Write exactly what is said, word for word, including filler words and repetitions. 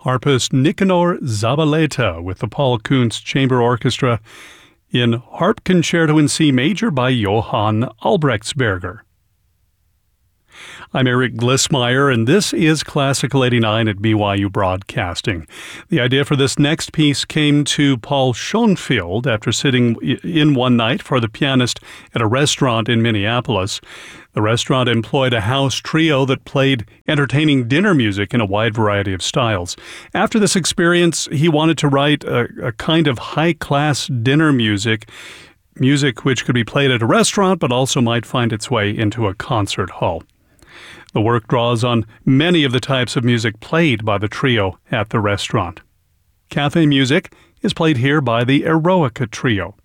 harpist Nicanor Zabaleta with the Paul Kuntz Chamber Orchestra in Harp Concerto in C Major by Johann Albrechtsberger. I'm Eric Glissmeyer, and this is Classical eighty-nine at B Y U Broadcasting. The idea for this next piece came to Paul Schoenfield after sitting in one night for the pianist at a restaurant in Minneapolis. The restaurant employed a house trio that played entertaining dinner music in a wide variety of styles. After this experience, he wanted to write a, a kind of high-class dinner music, music which could be played at a restaurant but also might find its way into a concert hall. The work draws on many of the types of music played by the trio at the restaurant. Cafe music is played here by the Eroica Trio.